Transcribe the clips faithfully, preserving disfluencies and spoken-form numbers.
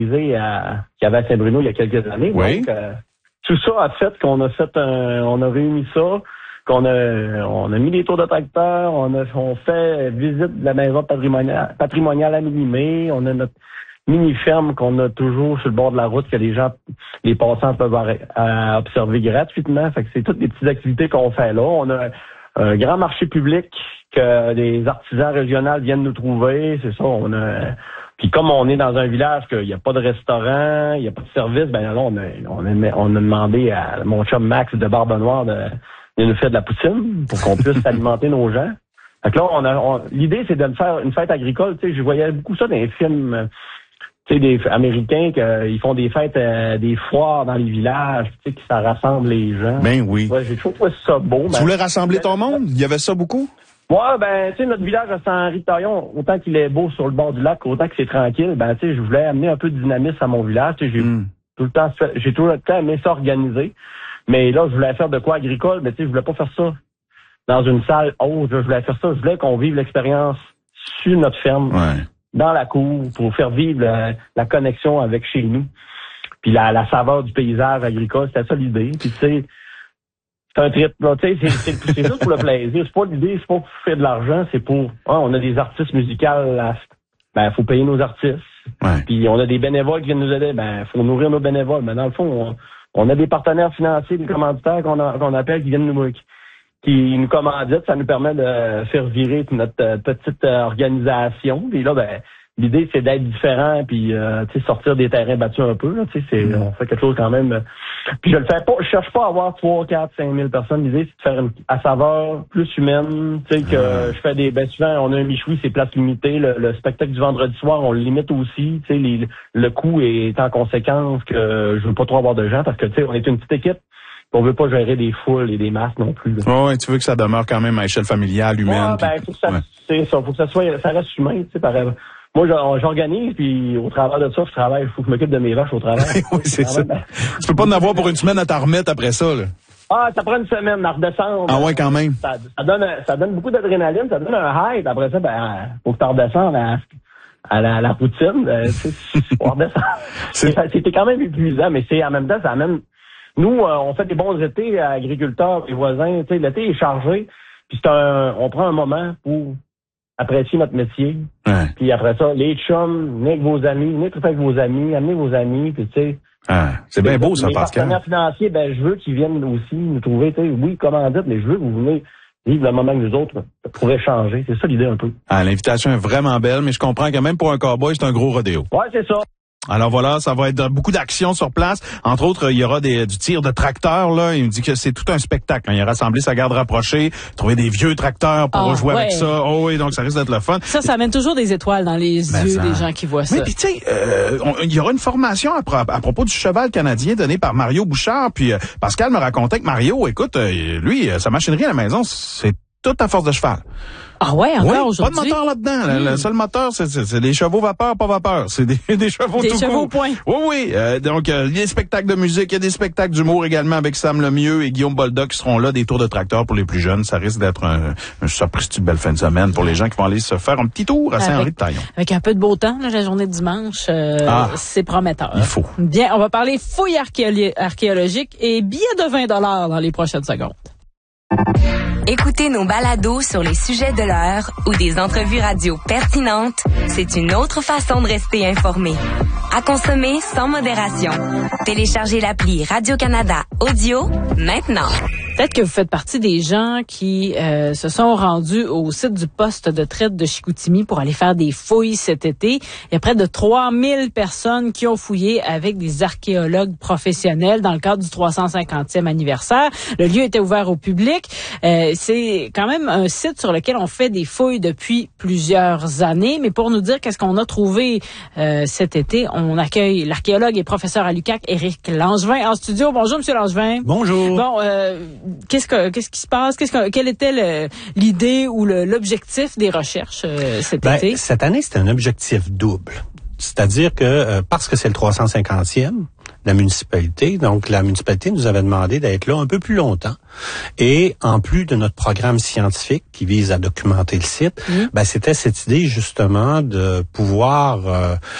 qu'il y avait à Saint-Bruno il y a quelques années. Oui. Donc, euh, tout ça a fait qu'on a fait un, on a réuni ça, qu'on a, on a mis des tours de tracteur, on a, on fait visite de la maison patrimoniale, patrimoniale à Minimé, on a notre mini-ferme qu'on a toujours sur le bord de la route que les gens, les passants peuvent à, à observer gratuitement. Fait que c'est toutes les petites activités qu'on fait là. On a un grand marché public que les artisans régionaux viennent nous trouver. C'est ça, on a... Puis comme on est dans un village qu'il n'y a pas de restaurant, il n'y a pas de service, ben là, on a, on a, on a demandé à mon chum Max de Barbe Noire de, de nous faire de la poutine pour qu'on puisse alimenter nos gens. Fait que là, on a, on, l'idée, c'est de le faire une fête agricole. Tu sais, je voyais beaucoup ça dans les films, tu sais, des Américains qu'ils font des fêtes, euh, des foires dans les villages, tu sais, que ça rassemble les gens. Ben oui. Ouais, j'ai toujours trouvé ça beau. Tu ben, voulais rassembler ton monde? Il y avait ça beaucoup? Ouais, ben, tu sais, notre village à Saint-Henri-de-Taillon, autant qu'il est beau sur le bord du lac, autant que c'est tranquille, ben, tu sais, je voulais amener un peu de dynamisme à mon village. Tu sais, j'ai mm. tout le temps fait, j'ai tout le temps aimé s'organiser. Mais là, je voulais faire de quoi agricole, mais tu sais, je voulais pas faire ça dans une salle haute. Je voulais faire ça, je voulais qu'on vive l'expérience sur notre ferme, ouais. dans la cour, pour faire vivre la, la connexion avec chez nous. Puis la, la saveur du paysage agricole, c'était ça l'idée. Puis tu sais, c'est un trip, là, tu sais, c'est, c'est, c'est juste pour le plaisir. C'est pas l'idée, c'est pas pour faire de l'argent, c'est pour, hein, on a des artistes musicaux, là, ben, faut payer nos artistes. Ouais. Puis on a des bénévoles qui viennent nous aider, ben, faut nourrir nos bénévoles. Mais dans le fond, on, on a des partenaires financiers, des commanditaires qu'on, a, qu'on appelle, qui viennent nous, qui, qui nous commanditent. Ça nous permet de faire virer notre euh, petite euh, organisation. Puis là, ben, l'idée, c'est d'être différent, puis euh, tu sais, sortir des terrains battus un peu. Là, tu sais, c'est, mm. on fait quelque chose quand même. Euh, puis je le fais pas, je cherche pas à avoir trois, quatre, cinq mille personnes. L'idée, c'est de faire une à saveur plus humaine. Tu sais que mm. je fais des, ben souvent, on a un michoui, c'est place limitée. Le, le spectacle du vendredi soir, on le limite aussi. Tu sais, les, le coût est en conséquence que je veux pas trop avoir de gens parce que tu sais, on est une petite équipe. On veut pas gérer des foules et des masses non plus. Oh, ouais, tu veux que ça demeure quand même à échelle familiale, humaine. Ouais, ben, puis... faut que ça, ouais. c'est ça, faut que ça soit, ça reste humain, tu sais, par exemple. Moi, j'organise, puis au travers de ça, je travaille. Il faut que je m'occupe de mes vaches au travail. oui, c'est ça. Ben... Tu peux pas en avoir pour une semaine à t'en remettre après ça, là. Ah, ça prend une semaine à redescendre. Ah ouais, quand même. Ça, ça donne, ça donne beaucoup d'adrénaline, ça donne un hype. Après ça, ben, faut que tu redescendes à, à la, à la poutine. Euh, tu sais, faut redescendre. C'était quand même épuisant, mais c'est en même temps, ça amène. Nous, euh, on fait des bons étés à agriculteurs et voisins. Tu sais, l'été est chargé, puis c'est un, on prend un moment pour apprécier notre métier. Ouais. Puis après ça, les chums, venez avec vos amis, venez tout avec vos amis, amenez vos amis, puis tu sais. Ah, c'est bien beau ça, les Pascal. Les partenaires financiers, ben je veux qu'ils viennent aussi nous trouver, tu sais, oui, commandite, mais je veux que vous venez vivre le moment que nous autres pour échanger. C'est ça l'idée un peu. Ah, l'invitation est vraiment belle, mais je comprends que même pour un cowboy, c'est un gros rodéo. Ouais, c'est ça. Alors voilà, ça va être beaucoup d'actions sur place. Entre autres, il y aura des, du tir de tracteurs, là. Il me dit que c'est tout un spectacle. Il a rassemblé sa garde rapprochée, trouver des vieux tracteurs pour oh, jouer ouais. avec ça. Oh oui, donc ça risque d'être le fun. Ça, ça amène toujours des étoiles dans les Mais yeux ça... des gens qui voient ça. Oui, puis tu sais, euh, il y aura une formation à, pro- à propos du cheval canadien donné par Mario Bouchard. Puis euh, Pascal me racontait que Mario, écoute, euh, lui, euh, sa machinerie à la maison, c'est toute à force de cheval. Ah ouais, encore oui, aujourd'hui? pas de moteur là-dedans. Mm. Le, le seul moteur, c'est, c'est, c'est des chevaux vapeur, pas vapeur. C'est des, des chevaux des tout chevaux court. point. Oui, oui. Euh, donc, euh, il y a des spectacles de musique, il y a des spectacles d'humour également avec Sam Lemieux et Guillaume Bolda qui seront là, des tours de tracteur pour les plus jeunes. Ça risque d'être un, un sapristi belle fin de semaine pour les gens qui vont aller se faire un petit tour à Saint-Henri-de-Taillon. Avec un peu de beau temps, là, la journée de dimanche, euh, ah, c'est prometteur. Il faut. Bien, on va parler fouilles archéolo- archéologiques et billets de vingt dollars dans les prochaines secondes. Écoutez nos balados sur les sujets de l'heure ou des entrevues radio pertinentes, c'est une autre façon de rester informé. À consommer sans modération. Téléchargez l'appli Radio-Canada Audio maintenant. Peut-être que vous faites partie des gens qui euh, se sont rendus au site du poste de traite de Chicoutimi pour aller faire des fouilles cet été. Il y a près de trois mille personnes qui ont fouillé avec des archéologues professionnels dans le cadre du trois cent cinquantième anniversaire. Le lieu était ouvert au public. Euh, c'est quand même un site sur lequel on fait des fouilles depuis plusieurs années. Mais pour nous dire qu'est-ce qu'on a trouvé euh, cet été, on accueille l'archéologue et professeur à l'U Q A C, Éric Langevin, en studio. Bonjour, Monsieur Langevin. Bonjour. Bon, euh, qu'est-ce que qu'est-ce qui se passe? Qu'est-ce que quelle était le, l'idée ou le, l'objectif des recherches euh, cet ben, été? Cette année, c'est un objectif double. C'est-à-dire que euh, parce que c'est le trois cent cinquantième, la municipalité, donc la municipalité nous avait demandé d'être là un peu plus longtemps. Et en plus de notre programme scientifique qui vise à documenter le site, mmh. ben c'était cette idée justement de pouvoir, euh,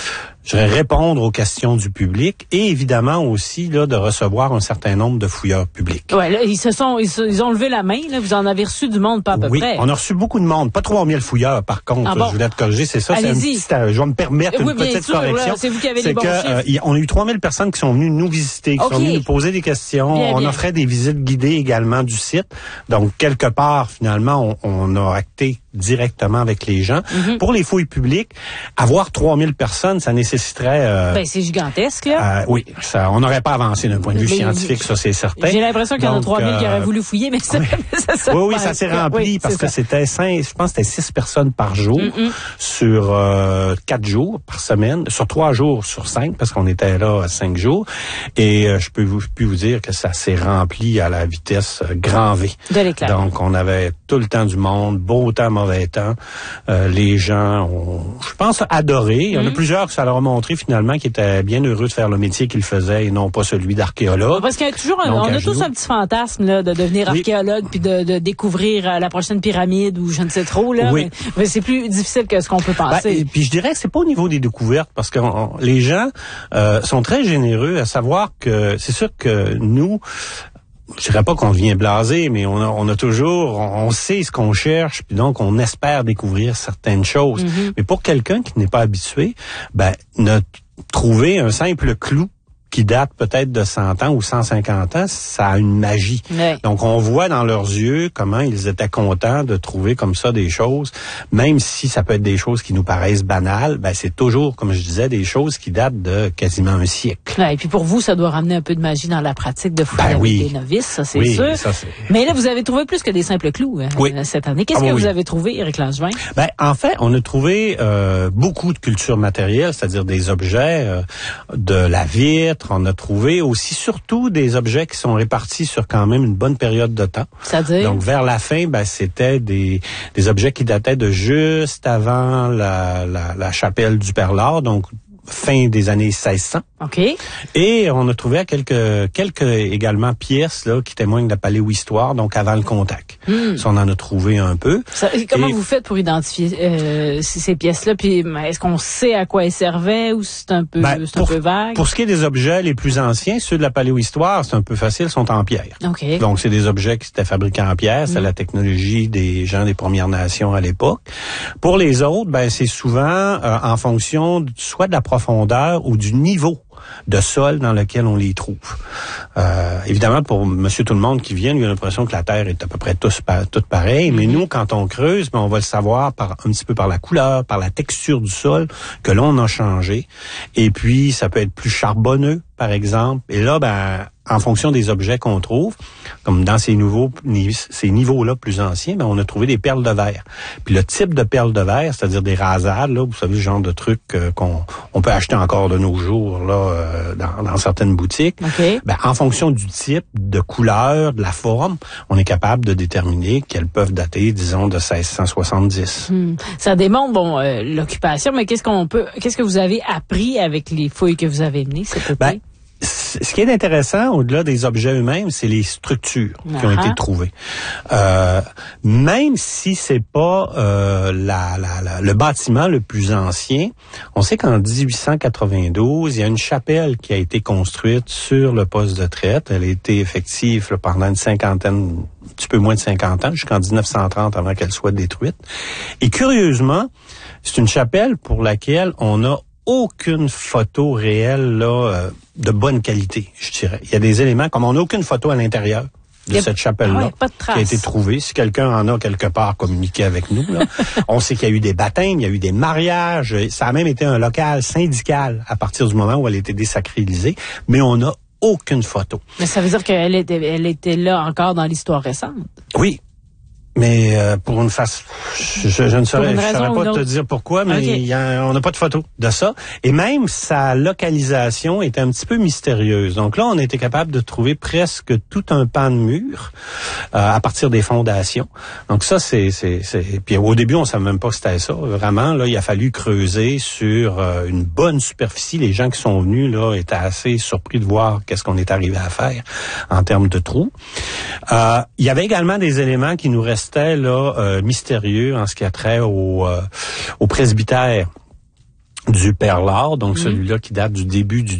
je dirais, répondre aux questions du public et évidemment aussi là de recevoir un certain nombre de fouilleurs publics. Ouais, là, ils se sont, ils, se, ils ont levé la main. Là, vous en avez reçu du monde, pas à peu oui, près. Oui, on a reçu beaucoup de monde, pas trois mille fouilleurs par contre. Ah bon? Je voulais te corriger, c'est ça. Allez-y. C'est un petit, je vais me permettre oui, une petite sûr, correction. Là, c'est vous qui avez les bons que, chiffres. Euh, y, on a eu trois mille personnes qui sont venues nous visiter, qui okay. sont venues nous poser des questions. Bien, on bien. offrait des visites guidées également du site. Donc quelque part, finalement, on, on a acté directement avec les gens. Mm-hmm. Pour les fouilles publiques, avoir trois mille personnes, ça nécessiterait... Euh, ben, c'est gigantesque, là. Euh, oui, ça, on n'aurait pas avancé d'un point de vue mais, scientifique, ça c'est certain. J'ai l'impression qu'il y en a trois mille euh, qui auraient voulu fouiller, mais ça... Oui, ça, ça oui, oui, ça s'est rempli oui, parce que ça. c'était cinq, je pense que c'était six personnes par jour Mm-mm. sur euh, quatre jours par semaine, sur trois jours sur cinq, parce qu'on était là cinq jours. Et euh, je peux vous, puis vous dire que ça s'est rempli à la vitesse euh, grand V. De l'éclair. Donc, on avait tout le temps du monde, beau temps, mauvais temps. Euh, les gens ont, je pense, adoré. Il y en a mm-hmm. plusieurs que ça leur a montré finalement qui étaient bien heureux de faire le métier qu'ils faisaient et non pas celui d'archéologue. Parce qu'il y a toujours, un, Donc, on a tous un petit fantasme là, de devenir oui. archéologue puis de, de découvrir euh, la prochaine pyramide ou je ne sais trop là. Oui. Mais, mais c'est plus difficile que ce qu'on peut penser. Ben, et puis je dirais que c'est pas au niveau des découvertes parce que on, les gens euh, sont très généreux à savoir que c'est sûr que nous. Je dirais pas qu'on devient blasé, mais on a, on a toujours, on, on sait ce qu'on cherche, puis donc on espère découvrir certaines choses. Mm-hmm. Mais pour quelqu'un qui n'est pas habitué, ben, ne trouver un simple clou qui date peut-être de cent ans ou cent cinquante ans, ça a une magie. Ouais. Donc, on voit dans leurs yeux comment ils étaient contents de trouver comme ça des choses, même si ça peut être des choses qui nous paraissent banales, ben c'est toujours, comme je disais, des choses qui datent de quasiment un siècle. Ouais, et puis pour vous, ça doit ramener un peu de magie dans la pratique de fouiller ben avec oui. des novices, ça c'est oui, sûr. Ça, c'est... Mais là, vous avez trouvé plus que des simples clous hein, oui. cette année. Qu'est-ce ah, que oui. vous avez trouvé, Éric Langevin? Ben, en fait, on a trouvé euh, beaucoup de cultures matérielles, c'est-à-dire des objets, euh, de la vitre, on a trouvé aussi surtout des objets qui sont répartis sur quand même une bonne période de temps. C'est-à-dire? Donc vers la fin, ben c'était des des objets qui dataient de juste avant la la, la chapelle du Perlard, donc fin des années seize cents. OK. Et on a trouvé quelques quelques également pièces là qui témoignent de la paléohistoire, donc avant le contact. Mm. Ça, on en a trouvé un peu. Ça, comment et, vous faites pour identifier euh, ces pièces-là? Puis est-ce qu'on sait à quoi elles servaient ou c'est un peu ben, c'est pour, un peu vague? Pour ce qui est des objets les plus anciens, ceux de la paléohistoire, c'est un peu facile, sont en pierre. Okay. Donc c'est des objets qui étaient fabriqués en pierre, c'est mm. la technologie des gens des Premières Nations à l'époque. Pour les autres, ben c'est souvent euh, en fonction soit de la profondeur ou du niveau de sol dans lequel on les trouve. Euh, évidemment, pour monsieur tout le monde qui vient, il a l'impression que la Terre est à peu près tous, toute pareille, mm-hmm. mais nous, quand on creuse, ben, on va le savoir par un petit peu par la couleur, par la texture du sol que l'on a changé. Et puis, ça peut être plus charbonneux, par exemple. Et là, ben, en fonction des objets qu'on trouve, comme dans ces nouveaux ces niveaux-là plus anciens, ben, on a trouvé des perles de verre. Puis le type de perles de verre, c'est-à-dire des rasades, là, vous savez, le genre de truc euh, qu'on on peut acheter encore de nos jours là euh, dans, dans certaines boutiques. Okay. Ben, en fonction du type, de couleur, de la forme, on est capable de déterminer qu'elles peuvent dater, disons, de seize cent soixante-dix. Hmm. Ça démontre bon euh, l'occupation, mais qu'est-ce qu'on peut, qu'est-ce que vous avez appris avec les fouilles que vous avez menées cet été? Ben, ce qui est intéressant, au-delà des objets eux-mêmes, c'est les structures qui uh-huh. ont été trouvées. Euh, même si c'est pas euh, la, la, la, le bâtiment le plus ancien, on sait qu'en dix-huit cent quatre-vingt-douze, il y a une chapelle qui a été construite sur le poste de traite. Elle a été effective là, pendant une cinquantaine, un petit peu moins de cinquante ans, jusqu'en dix-neuf cent trente avant qu'elle soit détruite. Et curieusement, c'est une chapelle pour laquelle on a aucune photo réelle là euh, de bonne qualité, je dirais. Il y a des éléments, comme on n'a aucune photo à l'intérieur de a, cette chapelle-là ah ouais, pas de trace. qui a été trouvée. Si quelqu'un en a quelque part communiqué avec nous, là, on sait qu'il y a eu des baptêmes, il y a eu des mariages. Ça a même été un local syndical à partir du moment où elle a été désacralisée, mais on n'a aucune photo. Mais ça veut dire qu'elle était, elle était là encore dans l'histoire récente. Oui. Mais euh, pour une face, je, je ne saurais, je saurais pas te dire pourquoi, mais okay. y a, on n'a pas de photo de ça. Et même sa localisation était un petit peu mystérieuse. Donc là, on a été capable de trouver presque tout un pan de mur euh, à partir des fondations. Donc ça, c'est, c'est, c'est. Puis au début, on savait même pas que c'était ça. Vraiment, là, il a fallu creuser sur euh, une bonne superficie. Les gens qui sont venus là étaient assez surpris de voir qu'est-ce qu'on est arrivé à faire en termes de trous. Euh, il y avait également des éléments qui nous restaient C'était là euh, mystérieux en ce qui a trait au, euh, au presbytère du perlard, donc mmh. celui-là qui date du début du